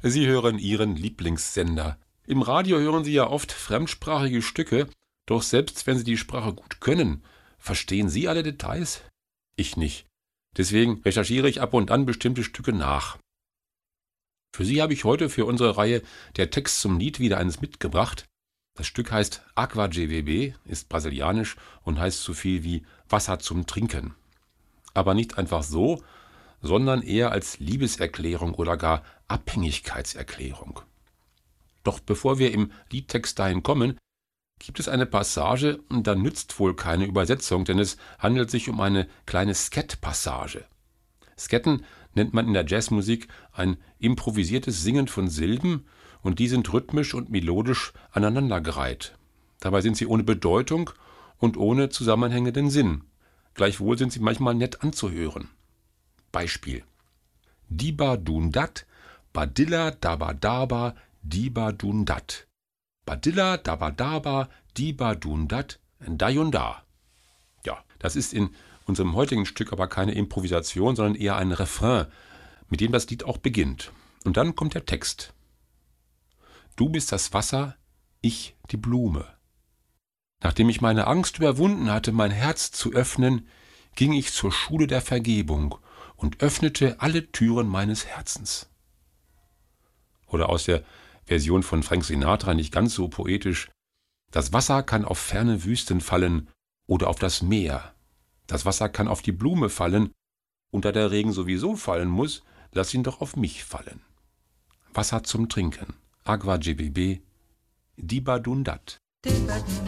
Sie hören Ihren Lieblingssender. Im Radio hören Sie ja oft fremdsprachige Stücke, doch selbst wenn Sie die Sprache gut können, verstehen Sie alle Details? Ich nicht. Deswegen recherchiere ich ab und an bestimmte Stücke nach. Für Sie habe ich heute für unsere Reihe Der Text zum Lied wieder eines mitgebracht. Das Stück heißt Água de Beber, ist brasilianisch und heißt so viel wie Wasser zum Trinken. Aber nicht einfach so, sondern eher als Liebeserklärung oder gar Abhängigkeitserklärung. Doch bevor wir im Liedtext dahin kommen, gibt es eine Passage, und da nützt wohl keine Übersetzung, denn es handelt sich um eine kleine Skat-Passage. Skatten nennt man in der Jazzmusik ein improvisiertes Singen von Silben, und die sind rhythmisch und melodisch aneinandergereiht. Dabei sind sie ohne Bedeutung und ohne zusammenhängenden Sinn. Gleichwohl sind sie manchmal nett anzuhören. Beispiel: Diba dundat, badilla dabadaba, diba dundat. Badilla dabadaba, diba dundat, da. Ja, das ist in unserem heutigen Stück aber keine Improvisation, sondern eher ein Refrain, mit dem das Lied auch beginnt. Und dann kommt der Text. Du bist das Wasser, ich die Blume. Nachdem ich meine Angst überwunden hatte, mein Herz zu öffnen, ging ich zur Schule der Vergebung und öffnete alle Türen meines Herzens. Oder aus der Version von Frank Sinatra, nicht ganz so poetisch: Das Wasser kann auf ferne Wüsten fallen oder auf das Meer. Das Wasser kann auf die Blume fallen, und da der Regen sowieso fallen muss, lass ihn doch auf mich fallen. Wasser zum Trinken, Água de Beber, Diba dundat.